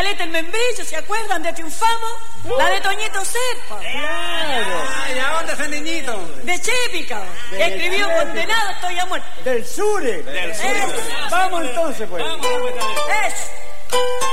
Caleta el Membrillo, ¿se acuerdan de Triunfamos? La de Toñito Cepa. Claro. ¿Y a dónde ese niñito? De Chépica. Escribió Condenado estoy a muerte. Del Sure. Del sur. Vamos entonces, pues. Vamos, pues, Es.